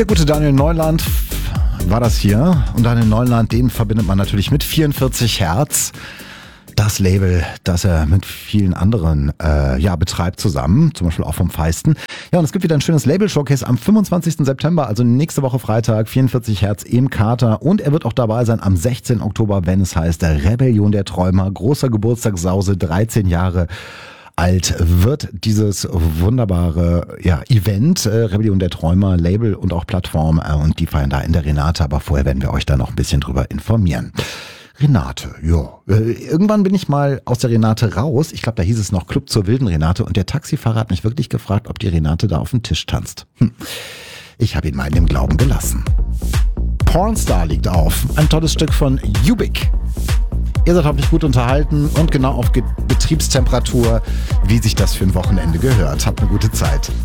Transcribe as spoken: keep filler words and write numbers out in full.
Der gute Daniel Neuland war das hier. Und Daniel Neuland, den verbindet man natürlich mit vierundvierzig Hertz. Das Label, das er mit vielen anderen äh, ja, betreibt zusammen, zum Beispiel auch vom Feisten. Ja, und es gibt wieder ein schönes Label-Showcase am fünfundzwanzigsten September, also nächste Woche Freitag, vierundvierzig Hertz im Kater. Und er wird auch dabei sein am sechzehnten Oktober, wenn es heißt, der Rebellion der Träumer, großer Geburtstagssause, dreizehn Jahre alt wird dieses wunderbare ja, Event, äh, Rebellion der Träumer, Label und auch Plattform. Äh, und die feiern da in der Renate, aber vorher werden wir euch da noch ein bisschen drüber informieren. Renate, ja. Äh, irgendwann bin ich mal aus der Renate raus. Ich glaube, da hieß es noch Club zur wilden Renate. Und der Taxifahrer hat mich wirklich gefragt, ob die Renate da auf dem Tisch tanzt. Hm. Ich habe ihn mal in dem Glauben gelassen. Pornstar liegt auf. Ein tolles Stück von Ubik. Ihr seid hoffentlich gut unterhalten und genau auf Ge- Betriebstemperatur, wie sich das für ein Wochenende gehört. Habt eine gute Zeit.